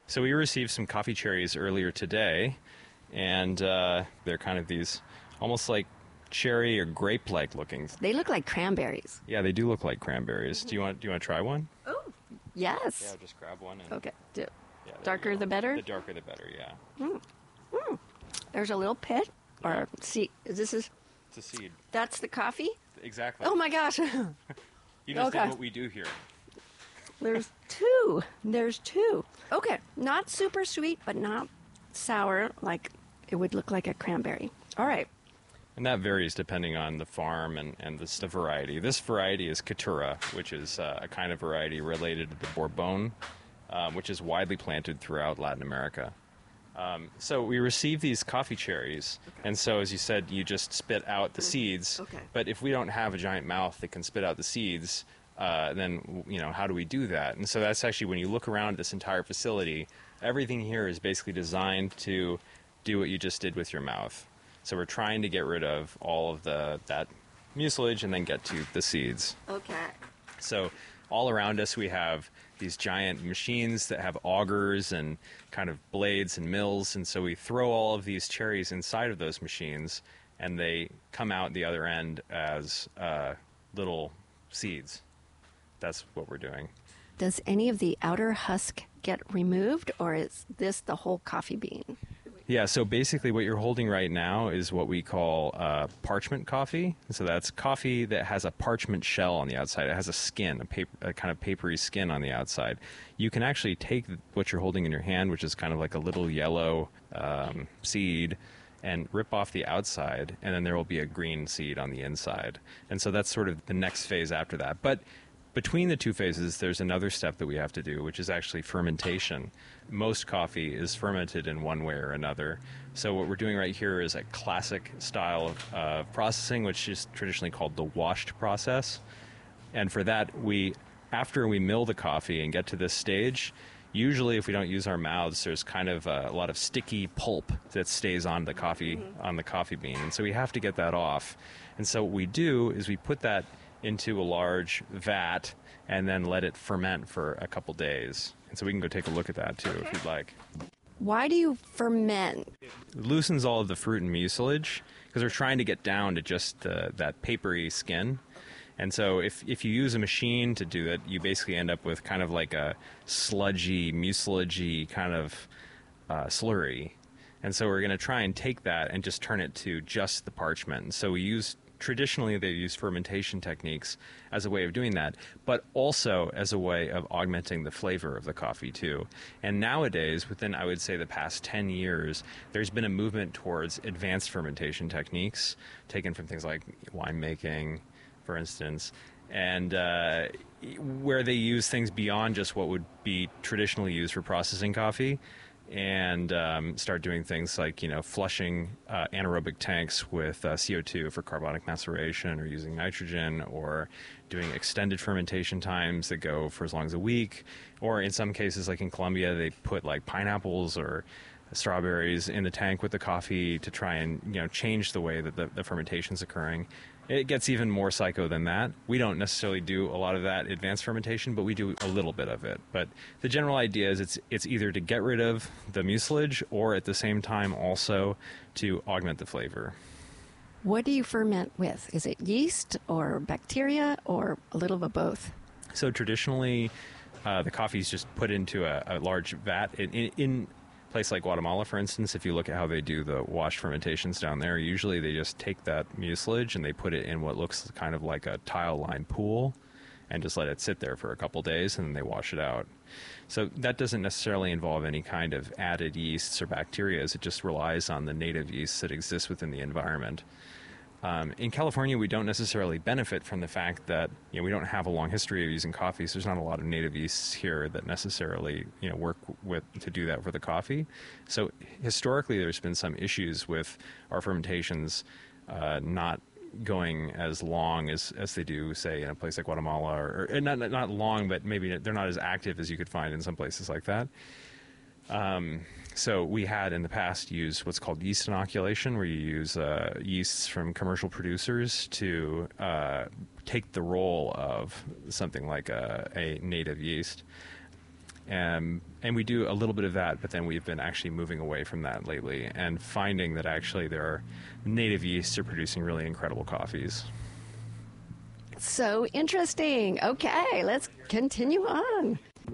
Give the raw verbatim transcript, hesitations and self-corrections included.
So we received some coffee cherries earlier today, and uh, they're kind of these almost like cherry or grape-like looking. They look like cranberries. Yeah, they do look like cranberries. Do you want do you want to try one? Oh, yes. Yeah, just grab one. And, Okay. Do, yeah, darker the better? The darker the better, yeah. Mm. Mm. There's a little pit. Yeah. Or see, this is, It's a seed. that's the coffee? Exactly. Oh my gosh. You just okay. did what we do here. There's two. There's two. Okay. Not super sweet, but not sour like it would look like a cranberry. All right. And that varies depending on the farm and, and this, the variety. This variety is Caturra, which is uh, a kind of variety related to the Bourbon, um, which is widely planted throughout Latin America. Um, so we receive these coffee cherries, okay. And so as you said, you just spit out the mm. seeds. Okay. But if we don't have a giant mouth that can spit out the seeds, uh, then, you know, how do we do that? And so that's actually, when you look around this entire facility, everything here is basically designed to do what you just did with your mouth. So we're trying to get rid of all of the that mucilage and then get to the seeds. Okay. So all around us we have these giant machines that have augers and kind of blades and mills, and so we throw all of these cherries inside of those machines, and they come out the other end as uh, little seeds. That's what we're doing. Does any of the outer husk get removed, or is this the whole coffee bean? Yeah, so basically what you're holding right now is what we call uh, parchment coffee. So that's coffee that has a parchment shell on the outside. It has a skin, a, paper, a kind of papery skin on the outside. You can actually take what you're holding in your hand, which is kind of like a little yellow um, seed, and rip off the outside, and then there will be a green seed on the inside. And so that's sort of the next phase after that. But between the two phases, there's another step that we have to do, which is actually fermentation. Most coffee is fermented in one way or another. So what we're doing right here is a classic style of uh, processing, which is traditionally called the washed process. And for that, we, after we mill the coffee and get to this stage, usually if we don't use our mouths, there's kind of a, a lot of sticky pulp that stays on the coffee, mm-hmm. on the coffee bean. And so we have to get that off. And so what we do is we put that into a large vat and then let it ferment for a couple days. And so we can go take a look at that too, okay. if you'd like. Why do you ferment? It loosens all of the fruit and mucilage because we're trying to get down to just uh, that papery skin. And so if, if you use a machine to do it, you basically end up with kind of like a sludgy, mucilagey kind of uh, slurry. And so we're going to try and take that and just turn it to just the parchment. And so we use Traditionally, they use fermentation techniques as a way of doing that, but also as a way of augmenting the flavor of the coffee, too. And nowadays, within, I would say, the past ten years, there's been a movement towards advanced fermentation techniques, taken from things like winemaking, for instance, and uh, where they use things beyond just what would be traditionally used for processing coffee, and um, start doing things like, you know, flushing uh, anaerobic tanks with uh, C O two for carbonic maceration, or using nitrogen, or doing extended fermentation times that go for as long as a week. Or in some cases, like in Colombia, they put like pineapples or strawberries in the tank with the coffee to try and, you know, change the way that the, the fermentation is occurring. It gets even more psycho than that. We don't necessarily do a lot of that advanced fermentation, but we do a little bit of it. But the general idea is it's it's either to get rid of the mucilage, or at the same time also to augment the flavor. What do you ferment with? Is it yeast or bacteria or a little of both? So traditionally, uh, the coffee is just put into a, a large vat. In, in, in a place like Guatemala, for instance, if you look at how they do the washed fermentations down there, usually they just take that mucilage and they put it in what looks kind of like a tile-lined pool and just let it sit there for a couple days, and then they wash it out. So that doesn't necessarily involve any kind of added yeasts or bacteria. It just relies on the native yeasts that exist within the environment. Um, in California, we don't necessarily benefit from the fact that, you know, we don't have a long history of using coffee, so there's not a lot of native yeasts here that necessarily, you know, work with to do that for the coffee. So historically, there's been some issues with our fermentations uh, not going as long as, as they do, say, in a place like Guatemala, or, or not not long, but maybe they're not as active as you could find in some places like that. Um, so we had in the past used what's called yeast inoculation, where you use uh, yeasts from commercial producers to uh, take the role of something like a, a native yeast. Um, and we do a little bit of that, but then we've been actually moving away from that lately and finding that actually there are native yeasts are producing really incredible coffees. So interesting. Okay, let's continue on.